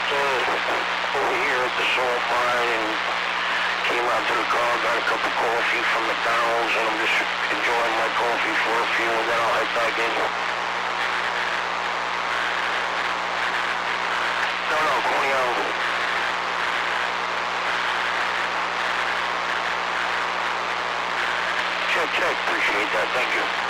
over here at the salt mine and came out to the car, got a cup of coffee from McDonald's, and I'm just enjoying my coffee for a few, and then I'll head back in. No, Coney Island. Check. Appreciate that. Thank you.